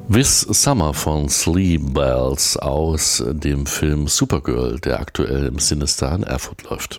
This Summer von Sleep Bells aus dem Film Supergirl, der aktuell im Cinestar in Erfurt läuft.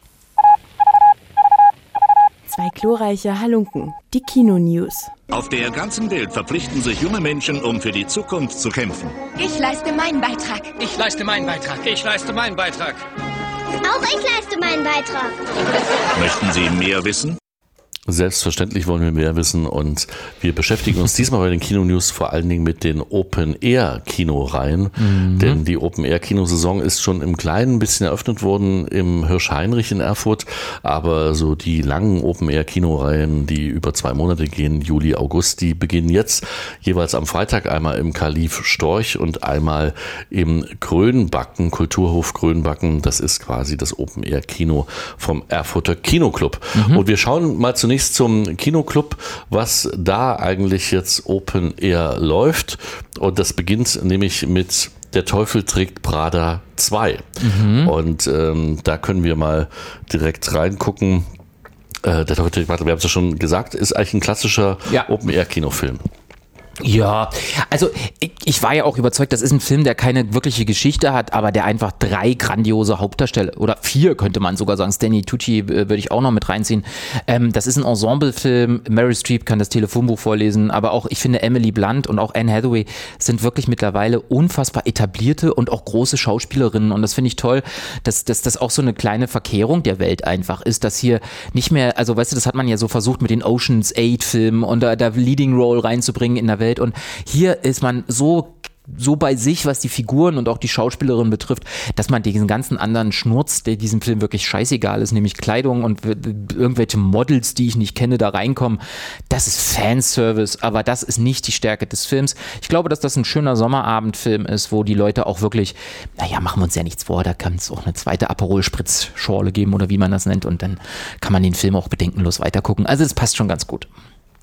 Zwei glorreiche Halunken, die Kino-News. Auf der ganzen Welt verpflichten sich junge Menschen, um für die Zukunft zu kämpfen. Ich leiste meinen Beitrag. Ich leiste meinen Beitrag. Ich leiste meinen Beitrag. Auch ich leiste meinen Beitrag. Möchten Sie mehr wissen? Selbstverständlich wollen wir mehr wissen und wir beschäftigen uns diesmal bei den Kino-News vor allen Dingen mit den Open-Air-Kinoreihen, denn die Open-Air-Kinosaison ist schon im Kleinen ein bisschen eröffnet worden im Hirsch-Heinrich in Erfurt, aber so die langen Open-Air-Kinoreihen, die über 2 Monate gehen, Juli, August, die beginnen jetzt jeweils am Freitag einmal im Kalif Storch und einmal im Grönbacken, Kulturhof Grönbacken, das ist quasi das Open-Air-Kino vom Erfurter Kinoclub. Und wir schauen mal zunächst zum Kinoclub, was da eigentlich jetzt Open Air läuft. Und das beginnt nämlich mit Der Teufel trägt Prada 2. Und da können wir mal direkt reingucken. Der Teufel trägt Prada, wir haben es ja schon gesagt, ist eigentlich ein klassischer Open Air Kinofilm. Ja, also ich war ja auch überzeugt, das ist ein Film, der keine wirkliche Geschichte hat, aber der einfach 3 grandiose Hauptdarsteller, oder 4 könnte man sogar sagen, Stanley Tucci würde ich auch noch mit reinziehen. Das ist ein Ensemblefilm, Meryl Streep kann das Telefonbuch vorlesen, aber auch, ich finde, Emily Blunt und auch Anne Hathaway sind wirklich mittlerweile unfassbar etablierte und auch große Schauspielerinnen und das finde ich toll, dass das auch so eine kleine Verkehrung der Welt einfach ist, dass hier nicht mehr, also weißt du, das hat man ja so versucht mit den Ocean's 8 Filmen und da Leading Role reinzubringen in der Welt. Und hier ist man so bei sich, was die Figuren und auch die Schauspielerin betrifft, dass man diesen ganzen anderen Schnurz, der diesem Film wirklich scheißegal ist, nämlich Kleidung und irgendwelche Models, die ich nicht kenne, da reinkommen. Das ist Fanservice, aber das ist nicht die Stärke des Films. Ich glaube, dass das ein schöner Sommerabendfilm ist, wo die Leute auch wirklich, naja, machen wir uns ja nichts vor, da kann es auch eine zweite Aperol-Spritz-Schorle geben oder wie man das nennt und dann kann man den Film auch bedenkenlos weitergucken. Also es passt schon ganz gut.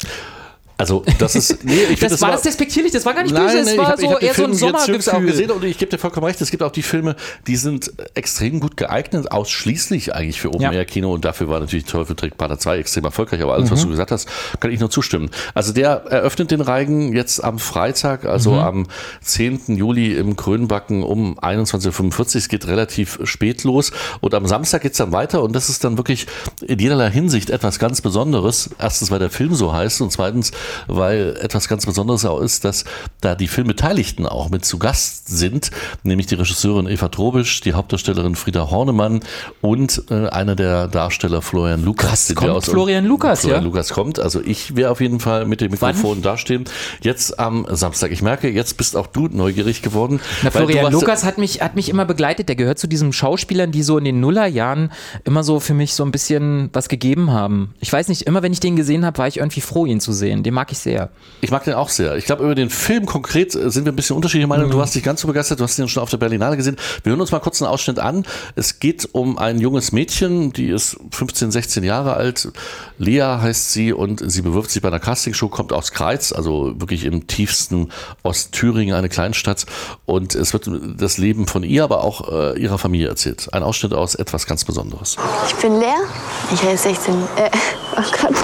Also das ist, nee, ich das war das despektierlich, das war gar nicht böse, es war so eher so ein Sommergefühl. Auch gesehen und ich gebe dir vollkommen recht, es gibt auch die Filme, die sind extrem gut geeignet, ausschließlich eigentlich für Open-Air-Kino und dafür war natürlich Teufel trägt Prada 2 extrem erfolgreich, aber alles, was du gesagt hast, kann ich nur zustimmen. Also der eröffnet den Reigen jetzt am Freitag, also am 10. Juli im Grönbacken um 21.45 Uhr, es geht relativ spät los und am Samstag geht es dann weiter und das ist dann wirklich in jederlei Hinsicht etwas ganz Besonderes. Erstens, weil der Film so heißt und zweitens, weil etwas ganz Besonderes auch ist, dass da die Filmbeteiligten auch mit zu Gast sind, nämlich die Regisseurin Eva Trobisch, die Hauptdarstellerin Frieda Hornemann und einer der Darsteller Florian Lukas. Florian Lukas kommt, also ich werde auf jeden Fall mit dem Mikrofon dastehen. Jetzt am Samstag. Ich merke, jetzt bist auch du neugierig geworden. Na, Florian Lukas hat mich immer begleitet, der gehört zu diesen Schauspielern, die so in den Nullerjahren immer so für mich so ein bisschen was gegeben haben. Ich weiß nicht, immer wenn ich den gesehen habe, war ich irgendwie froh, ihn zu sehen. Den mag ich sehr. Ich mag den auch sehr. Ich glaube, über den Film konkret sind wir ein bisschen unterschiedliche Meinungen. Du warst nicht ganz so begeistert, du hast den schon auf der Berlinale gesehen. Wir hören uns mal kurz einen Ausschnitt an. Es geht um ein junges Mädchen, die ist 15, 16 Jahre alt. Lea heißt sie und sie bewirbt sich bei einer Castingshow, kommt aus Greiz, also wirklich im tiefsten Ostthüringen, eine Kleinstadt. Und es wird das Leben von ihr, aber auch ihrer Familie erzählt. Ein Ausschnitt aus etwas ganz Besonderes. Ich bin Lea. Ich heiße 16. Oh Gott.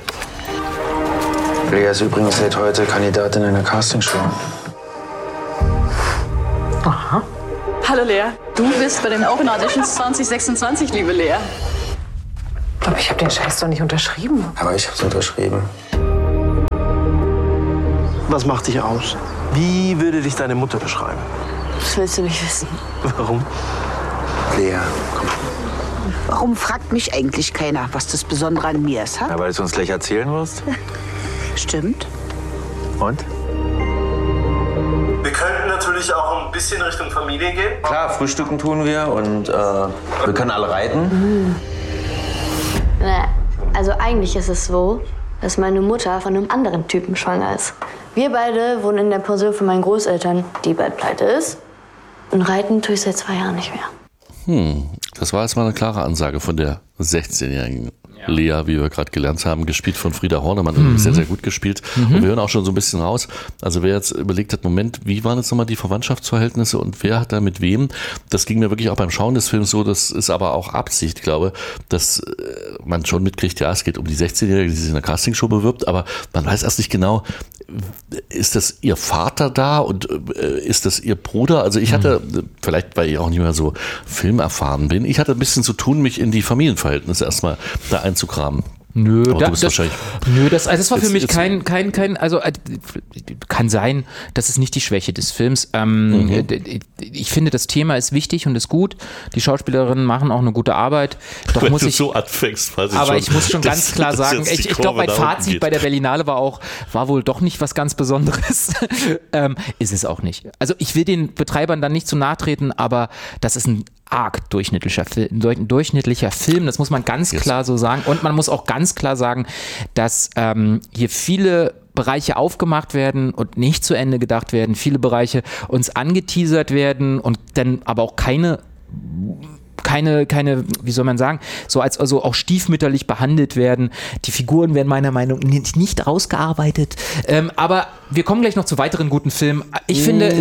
Lea ist übrigens seit heute Kandidatin in einer Castingshow. Aha. Hallo Lea, du bist bei den Open Auditions 2026, liebe Lea. Aber ich habe den Scheiß doch nicht unterschrieben. Aber ich hab's unterschrieben. Was macht dich aus? Wie würde dich deine Mutter beschreiben? Das willst du nicht wissen. Warum? Lea, komm. Warum fragt mich eigentlich keiner, was das Besondere an mir ist? Ha? Ja, weil du uns gleich erzählen wirst. Stimmt. Und? Wir könnten natürlich auch ein bisschen Richtung Familie gehen. Klar, frühstücken tun wir und wir können alle reiten. Also eigentlich ist es so, dass meine Mutter von einem anderen Typen schwanger ist. Wir beide wohnen in der Pension von meinen Großeltern, die bald pleite ist. Und reiten tue ich seit 2 Jahren nicht mehr. Das war jetzt mal eine klare Ansage von der 16-jährigen Lea, wie wir gerade gelernt haben, gespielt von Frieda Hornemann, sehr, sehr gut gespielt. Und wir hören auch schon so ein bisschen raus. Also wer jetzt überlegt hat, Moment, wie waren jetzt nochmal die Verwandtschaftsverhältnisse und wer hat da mit wem? Das ging mir wirklich auch beim Schauen des Films so, das ist aber auch Absicht, ich glaube, dass man schon mitkriegt, ja, es geht um die 16-Jährige, die sich in einer Castingshow bewirbt, aber man weiß erst nicht genau, ist das ihr Vater da und ist das ihr Bruder? Also ich hatte, vielleicht weil ich auch nicht mehr so filmerfahren bin, ich hatte ein bisschen zu tun, mich in die Familienverhältnisse erstmal da einzukramen. Nö, das war für mich kein, also kann sein, das ist nicht die Schwäche des Films. Ich finde, das Thema ist wichtig und ist gut. Die Schauspielerinnen machen auch eine gute Arbeit. Doch wenn muss du ich so anfängst, aber ich muss schon ganz klar sagen, ich glaube, mein Fazit bei der Berlinale war wohl doch nicht was ganz Besonderes. Ist es auch nicht. Also ich will den Betreibern dann nicht zu nahe treten, aber das ist ein arg durchschnittlicher Film, das muss man ganz klar so sagen. Und man muss auch ganz klar sagen, dass hier viele Bereiche aufgemacht werden und nicht zu Ende gedacht werden, viele Bereiche uns angeteasert werden und dann aber auch keine, wie soll man sagen, so als also auch stiefmütterlich behandelt werden. Die Figuren werden meiner Meinung nach nicht rausgearbeitet. Aber wir kommen gleich noch zu weiteren guten Filmen. Ich finde,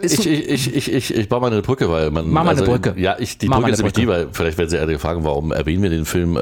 ich baue mal eine Brücke, weil man. Mach mal eine Brücke. Ja, die Brücke ist nämlich die, weil vielleicht werden Sie eher fragen, warum erwähnen wir den Film,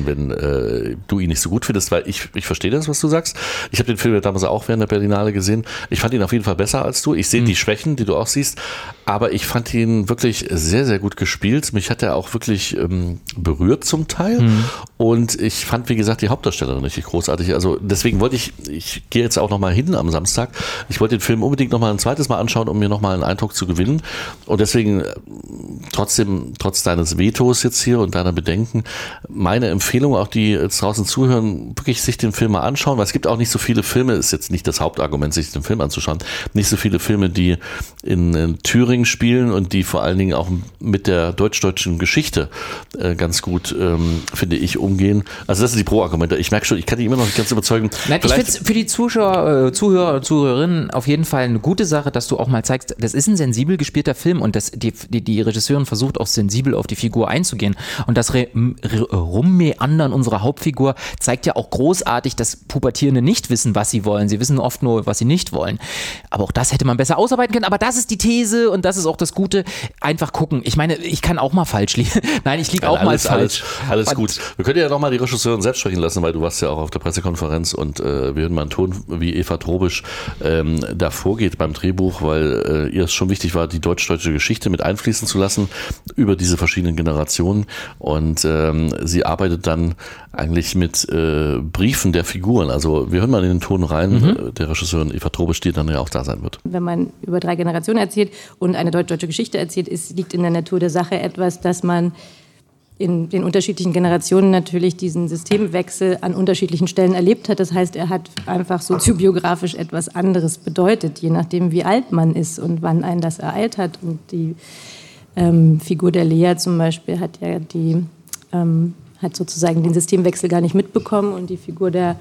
wenn du ihn nicht so gut findest, weil ich verstehe das, was du sagst. Ich habe den Film damals auch während der Berlinale gesehen. Ich fand ihn auf jeden Fall besser als du. Ich sehe die Schwächen, die du auch siehst, aber ich fand ihn wirklich sehr, sehr gut gespielt. Mich hat er auch wirklich berührt zum Teil und ich fand, wie gesagt, die Hauptdarstellerin richtig großartig. Also deswegen wollte ich gehe jetzt auch nochmal hin am Samstag. Ich wollte den Film unbedingt nochmal ein zweites Mal anschauen, um mir nochmal einen Eindruck zu gewinnen. Und deswegen trotz deines Vetos jetzt hier und deiner Bedenken, meine Empfehlung, auch die jetzt draußen zuhören, wirklich sich den Film mal anschauen, weil es gibt auch nicht so viele Filme, ist jetzt nicht das Hauptargument, sich den Film anzuschauen, nicht so viele Filme, die in Thüringen spielen und die vor allen Dingen auch mit der deutsch-deutschen Geschichte ganz gut, finde ich, umgehen. Also das sind die Pro-Argumente. Ich merke schon, ich kann die immer noch nicht ganz überzeugen. Nein, ich finde es für die Zuhörer und Zuhörerinnen auf jeden Fall eine gute Sache, dass du auch mal zeigst, das ist ein sensibel gespielter Film und die Regisseurin versucht auch sensibel auf die Figur einzugehen. Und das Rummeandern unserer Hauptfigur zeigt ja auch großartig, dass Pubertierende nicht wissen, was sie wollen. Sie wissen oft nur, was sie nicht wollen. Aber auch das hätte man besser ausarbeiten können. Aber das ist die These und das ist auch das Gute. Einfach gucken. Ich meine, ich kann auch mal falsch liegen. Nein, ich liege auch mal falsch. Alles gut. Wir können ja nochmal die Regisseurin selbst sprechen lassen, weil du warst ja auch auf der Pressekonferenz und wir hören mal einen Ton, wie Eva Trobisch da vorgeht beim Drehbuch, weil ihr es schon wichtig war, die deutsch-deutsche Geschichte mit einfließen zu lassen über diese verschiedenen Generationen. Und sie arbeitet dann eigentlich mit Briefen der Figuren. Also wir hören mal in den Ton rein, der Regisseurin Eva Trobisch, die dann ja auch da sein wird. Wenn man über 3 Generationen erzählt und eine deutsch-deutsche Geschichte erzählt, liegt in der Natur der Sache etwas, dass man in den unterschiedlichen Generationen natürlich diesen Systemwechsel an unterschiedlichen Stellen erlebt hat. Das heißt, er hat einfach soziobiografisch etwas anderes bedeutet, je nachdem, wie alt man ist und wann einen das ereilt hat. Und die Figur der Lea zum Beispiel hat ja hat sozusagen den Systemwechsel gar nicht mitbekommen und die Figur der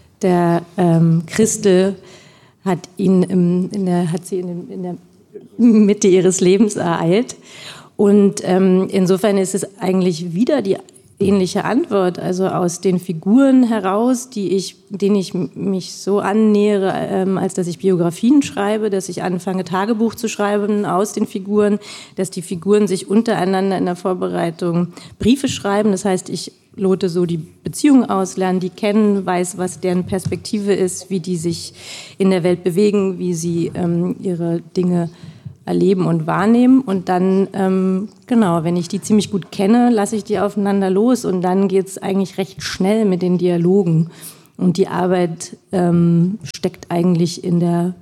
Christel hat ihn in der Mitte ihres Lebens ereilt. Und insofern ist es eigentlich wieder die ähnliche Antwort, also aus den Figuren heraus, denen ich mich so annähere, als dass ich Biografien schreibe, dass ich anfange, Tagebuch zu schreiben aus den Figuren, dass die Figuren sich untereinander in der Vorbereitung Briefe schreiben. Das heißt, ich lote so die Beziehungen aus, lerne die kennen, weiß, was deren Perspektive ist, wie die sich in der Welt bewegen, wie sie ihre Dinge erleben und wahrnehmen und dann, wenn ich die ziemlich gut kenne, lasse ich die aufeinander los und dann geht es eigentlich recht schnell mit den Dialogen und die Arbeit steckt eigentlich im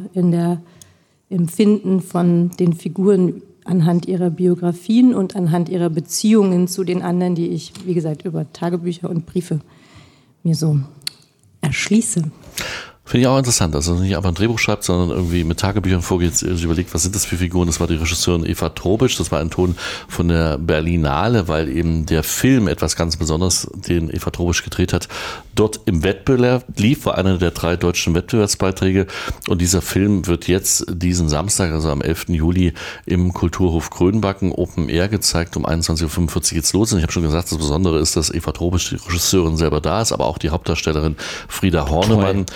Finden von den Figuren anhand ihrer Biografien und anhand ihrer Beziehungen zu den anderen, die ich, wie gesagt, über Tagebücher und Briefe mir so erschließe. Finde ich auch interessant, also nicht einfach ein Drehbuch schreibt, sondern irgendwie mit Tagebüchern vorgeht, sich überlegt, was sind das für Figuren. Das war die Regisseurin Eva Trobisch, das war ein Ton von der Berlinale, weil eben der Film etwas ganz Besonderes, den Eva Trobisch gedreht hat, dort im Wettbewerb lief, war einer der 3 deutschen Wettbewerbsbeiträge und dieser Film wird jetzt diesen Samstag, also am 11. Juli im Kulturhof Grönbacken Open Air gezeigt, um 21.45 Uhr geht's los und ich habe schon gesagt, das Besondere ist, dass Eva Trobisch, die Regisseurin, selber da ist, aber auch die Hauptdarstellerin Frieda Hornemann und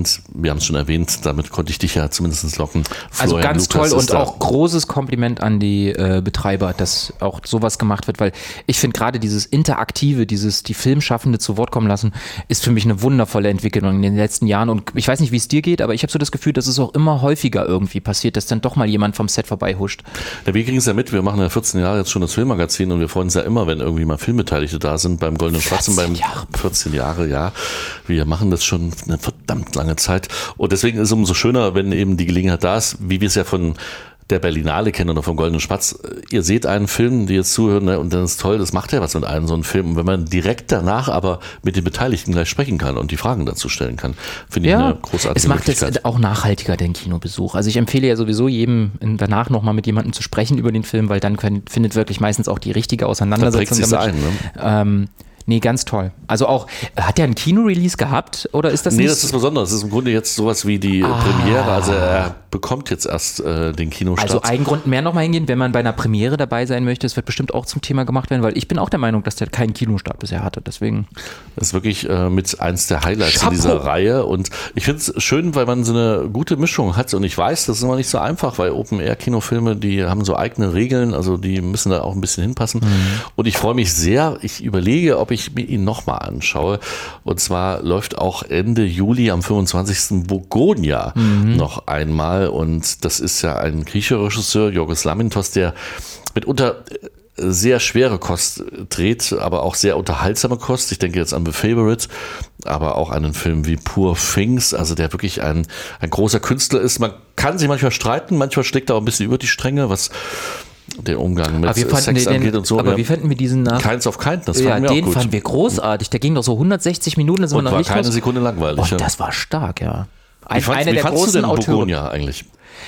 Und wir haben es schon erwähnt, damit konnte ich dich ja zumindest locken. Also Florian ganz Lukas toll und auch großes Kompliment an die Betreiber, dass auch sowas gemacht wird, weil ich finde gerade dieses Interaktive, die Filmschaffende zu Wort kommen lassen, ist für mich eine wundervolle Entwicklung in den letzten Jahren. Und ich weiß nicht, wie es dir geht, aber ich habe so das Gefühl, dass es auch immer häufiger irgendwie passiert, dass dann doch mal jemand vom Set vorbeihuscht. Ja, wir kriegen es ja mit, wir machen ja 14 Jahre jetzt schon das Filmmagazin und wir freuen uns ja immer, wenn irgendwie mal Filmbeteiligte da sind, beim Goldenen Schatz und beim 14 Jahre, ja. Wir machen das schon eine verdammt lange Zeit und deswegen ist es umso schöner, wenn eben die Gelegenheit da ist, wie wir es ja von der Berlinale kennen oder vom Goldenen Spatz. Ihr seht einen Film, die jetzt zuhören, ne, und dann ist toll, das macht ja was mit einem, so einen Film. Und wenn man direkt danach aber mit den Beteiligten gleich sprechen kann und die Fragen dazu stellen kann, finde ich eine großartige Möglichkeit. Es macht es auch nachhaltiger, den Kinobesuch. Also ich empfehle ja sowieso jedem danach nochmal mit jemandem zu sprechen über den Film, weil dann findet wirklich meistens auch die richtige Auseinandersetzung damit. Ne? Nee, ganz toll. Also auch, hat er einen Kino-Release gehabt oder ist das nicht? Nee, das ist besonders. Das ist im Grunde jetzt sowas wie die Premiere. Also er bekommt jetzt erst den Kinostart. Also ein Grund mehr nochmal hingehen, wenn man bei einer Premiere dabei sein möchte. Das wird bestimmt auch zum Thema gemacht werden, weil ich bin auch der Meinung, dass der keinen Kinostart bisher hatte. Deswegen. Das ist wirklich mit eins der Highlights in dieser Reihe. Und ich finde es schön, weil man so eine gute Mischung hat. Und ich weiß, das ist immer nicht so einfach, weil Open-Air-Kinofilme, die haben so eigene Regeln. Also die müssen da auch ein bisschen hinpassen. Und ich freue mich sehr. Ich überlege, ob ich mir ihn nochmal anschaue. Und zwar läuft auch Ende Juli am 25. Bogonia noch einmal. Und das ist ja ein griechischer Regisseur, Yorgos Lamintos, der mitunter sehr schwere Kost dreht, aber auch sehr unterhaltsame Kost. Ich denke jetzt an The Favourite, aber auch an einen Film wie Poor Things, also der wirklich ein großer Künstler ist. Man kann sich manchmal streiten, manchmal schlägt er auch ein bisschen über die Stränge, was den Umgang mit Sex angeht und so. Aber wie fanden wir diesen nach? Kinds of Kindness. Ja, den fanden wir großartig. Der ging doch so 160 Minuten. Und war keine Sekunde langweilig. Und das war stark, ja. Wie fandst du denn Bogonia eigentlich?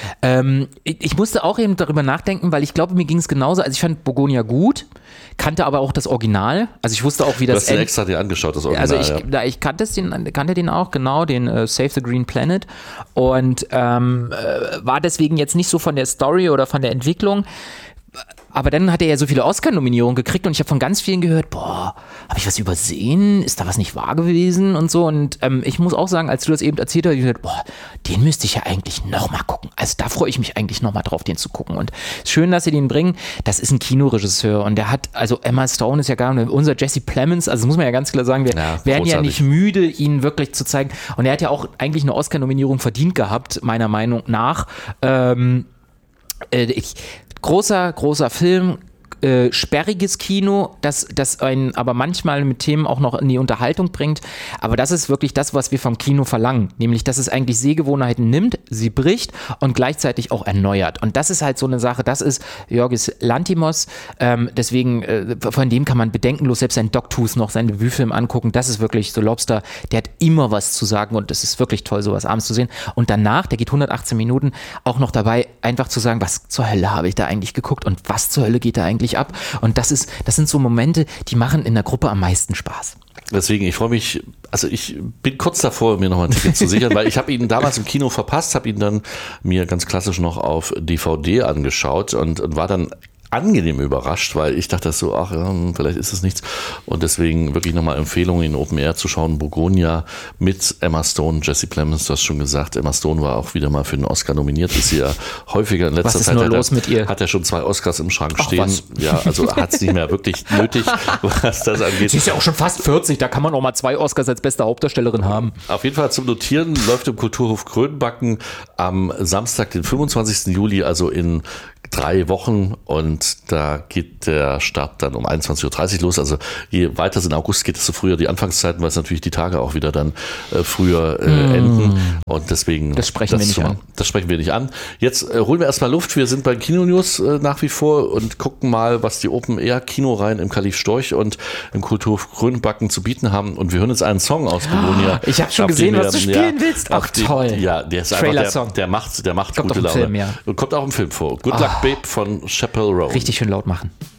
Ich musste auch eben darüber nachdenken, weil ich glaube, mir ging es genauso. Also ich fand Bogonia gut, kannte aber auch das Original. Also ich wusste auch, wie das endet. Du hast den extra dir angeschaut, das Original. Also ich kannte den auch, genau, den Save the Green Planet. Und war deswegen jetzt nicht so von der Story oder von der Entwicklung. Aber dann hat er ja so viele Oscar-Nominierungen gekriegt und ich habe von ganz vielen gehört, habe ich was übersehen? Ist da was nicht wahr gewesen? Und so. Und ich muss auch sagen, als du das eben erzählt hast, ich gesagt, den müsste ich ja eigentlich nochmal gucken. Also da freue ich mich eigentlich nochmal drauf, den zu gucken. Und schön, dass sie den bringen. Das ist ein Kinoregisseur und der hat, also Emma Stone ist ja gar nicht, unser Jesse Plemons, also das muss man ja ganz klar sagen, wir werden ja nicht müde, ihn wirklich zu zeigen. Und er hat ja auch eigentlich eine Oscar-Nominierung verdient gehabt, meiner Meinung nach. Großer Film, sperriges Kino, das einen aber manchmal mit Themen auch noch in die Unterhaltung bringt. Aber das ist wirklich das, was wir vom Kino verlangen. Nämlich, dass es eigentlich Sehgewohnheiten nimmt, sie bricht und gleichzeitig auch erneuert. Und das ist halt so eine Sache, das ist Yorgos Lanthimos. Deswegen, von dem kann man bedenkenlos selbst seinen Dogtooth noch, seinen Debütfilm angucken. Das ist wirklich so Lobster, der hat immer was zu sagen und es ist wirklich toll, sowas abends zu sehen. Und danach, der geht 118 Minuten, auch noch dabei, einfach zu sagen, was zur Hölle habe ich da eigentlich geguckt und was zur Hölle geht da eigentlich ab? Und das sind so Momente, die machen in der Gruppe am meisten Spaß. Deswegen, ich freue mich, also ich bin kurz davor, mir nochmal ein Ticket zu sichern, weil ich habe ihn damals im Kino verpasst, habe ihn dann mir ganz klassisch noch auf DVD angeschaut und war dann angenehm überrascht, weil ich dachte so, vielleicht ist es nichts. Und deswegen wirklich nochmal Empfehlung, in Open Air zu schauen. Bogonia mit Emma Stone, Jesse Plemons, du hast schon gesagt, Emma Stone war auch wieder mal für den Oscar nominiert, ist sie ja häufiger in letzter Zeit. Hat er schon 2 Oscars im Schrank stehen. Was? Ja, also hat es nicht mehr wirklich nötig, was das angeht. Sie ist ja auch schon fast 40, da kann man auch mal 2 Oscars als beste Hauptdarstellerin haben. Auf jeden Fall zum Notieren, läuft im Kulturhof Grönbacken am Samstag, den 25. Juli, also in 3 Wochen und da geht der Start dann um 21.30 Uhr los. Also je weiter es in August geht, desto früher die Anfangszeiten, weil es natürlich die Tage auch wieder dann früher enden. Und deswegen. Das sprechen wir nicht an. Jetzt holen wir erstmal Luft. Wir sind bei Kino News nach wie vor und gucken mal, was die Open Air Kinoreihen im Kalif Storch und im Kulturhof Grönbacken zu bieten haben. Und wir hören jetzt einen Song aus Bogonia. Ich habe schon gesehen, was du spielen willst. Ach toll. Ja, der ist einfach, der macht kommt gute Laune. Film, ja. Und kommt auch im Film vor. Good Luck Babe von Chappell Roan. Richtig schön laut machen.